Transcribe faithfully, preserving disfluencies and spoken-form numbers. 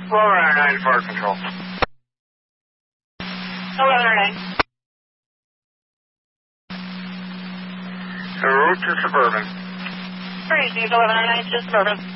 eleven oh nine, Fire Control. eleven oh nine. The route to Suburban. Crazy, eleven oh nine to Suburban.